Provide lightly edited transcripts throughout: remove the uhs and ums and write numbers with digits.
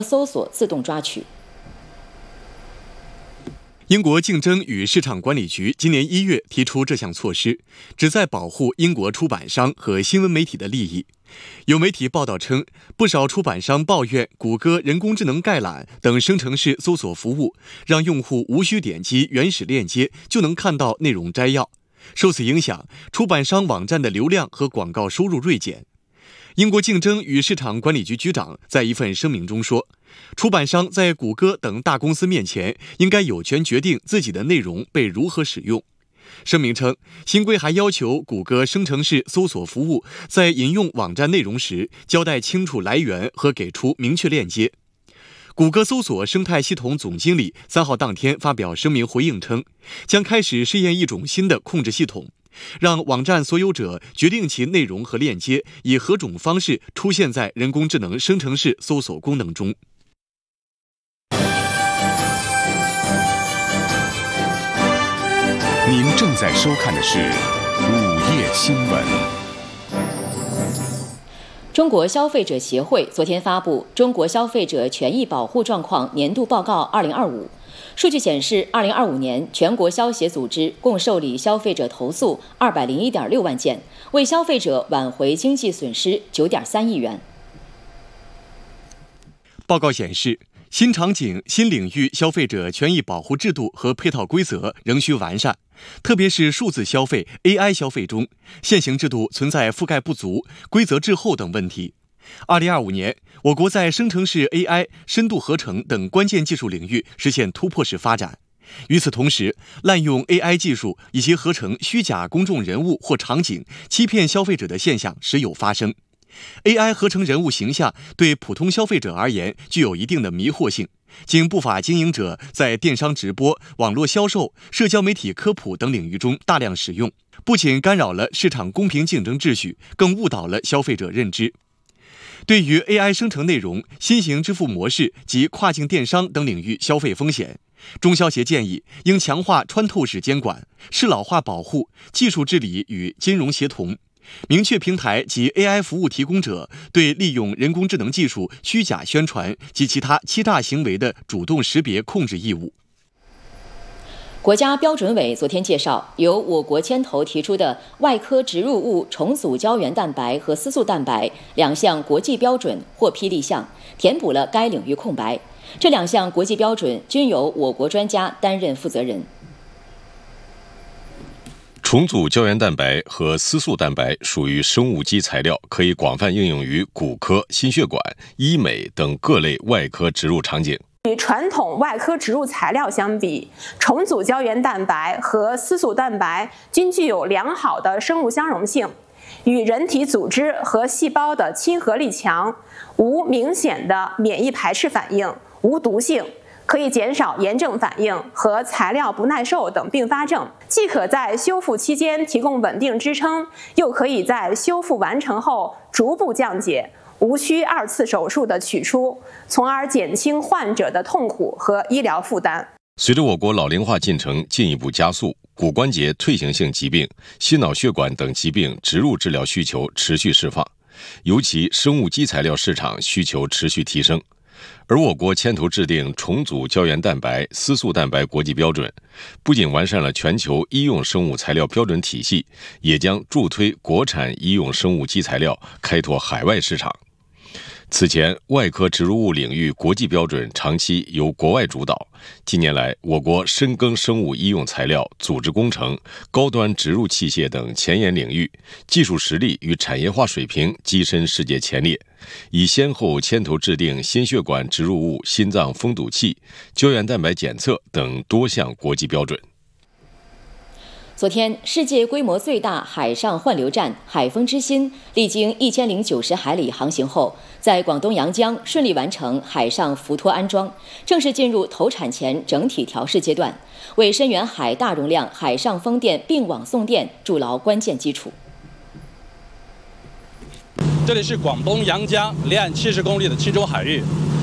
搜索自动抓取。 英国竞争与市场管理局今年1月提出这项措施，旨在保护英国出版商和新闻媒体的利益。有媒体报道称，不少出版商抱怨谷歌人工智能概览等生成式搜索服务，让用户无需点击原始链接就能看到内容摘要。受此影响，出版商网站的流量和广告收入锐减。英国竞争与市场管理局局长在一份声明中说，出版商在谷歌等大公司面前应该有权决定自己的内容被如何使用。声明称，新规还要求谷歌生成式搜索服务在引用网站内容时交代清楚来源和给出明确链接。谷歌搜索生态系统总经理3号当天发表声明回应称，将开始试验一种新的控制系统，让网站所有者决定其内容和链接以何种方式出现在人工智能生成式搜索功能中。 您正在收看的是午夜新闻。 中国消费者协会昨天发布《中国消费者权益保护状况年度报告2025》。数据显示，2025年全国消协组织共受理消费者投诉201.6万件，为消费者挽回经济损失9.3亿元。 报告显示，新场景、新领域消费者权益保护制度和配套规则仍需完善，特别是数字消费、AI 消费中，现行制度存在覆盖不足、规则滞后等问题。2025年，我国在生成式 AI、深度合成等关键技术领域实现突破式发展。与此同时，滥用 AI 技术以及合成虚假公众人物或场景，欺骗消费者的现象时有发生。AI 合成人物形象对普通消费者而言具有一定的迷惑性，经不法经营者在电商直播、网络销售、社交媒体科普等领域中大量使用，不仅干扰了市场公平竞争秩序，更误导了消费者认知。对于 AI 生成内容、新型支付模式及跨境电商等领域消费风险，中消协建议应强化穿透式监管、适老化保护、技术治理与金融协同，明确平台及 AI 服务提供者对利用人工智能技术虚假宣传及其他欺诈行为的主动识别控制义务。 国家标准委昨天介绍，由我国牵头提出的外科植入物重组胶原蛋白和丝素蛋白2项国际标准获批立项，填补了该领域空白。这2项国际标准均由我国专家担任负责人。 重组胶原蛋白和丝素蛋白属于生物基材料，可以广泛应用于骨科、心血管、医美等各类外科植入场景。 与传统外科植入材料相比，重组胶原蛋白和丝素蛋白均具有良好的生物相容性，与人体组织和细胞的亲和力强，无明显的免疫排斥反应，无毒性，可以减少炎症反应和材料不耐受等并发症，既可在修复期间提供稳定支撑，又可以在修复完成后逐步降解，无需2次手术的取出，从而减轻患者的痛苦和医疗负担。 随着我国老龄化进程进一步加速，骨关节退行性疾病、心脑血管等疾病植入治疗需求持续释放，尤其生物基材料市场需求持续提升。而我国牵头制定重组胶原蛋白、丝素蛋白国际标准，不仅完善了全球医用生物材料标准体系，也将助推国产医用生物基材料开拓海外市场。此前，外科植入物领域国际标准长期由国外主导。近年来，我国深耕生物医用材料、组织工程、高端植入器械等前沿领域，技术实力与产业化水平跻身世界前列，已先后牵头制定心血管植入物、心脏封堵器、胶原蛋白检测等多项国际标准。 昨天，世界规模最大海上换流站海风之心历经1090海里航行后，在广东阳江顺利完成海上浮托安装，正式进入投产前整体调试阶段，为深远海大容量海上风电并网送电筑牢关键基础。 这里是广东阳江离岸70公里的钦州海域，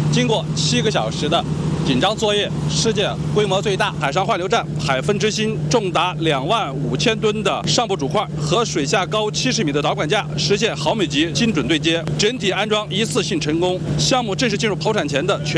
经过7个小时的紧张作业，世界规模最大海上换流站海分之心重达25000吨的上部主块和水下高70米的导管架实现毫米级精准对接，整体安装一次性成功。项目正式进入投产前的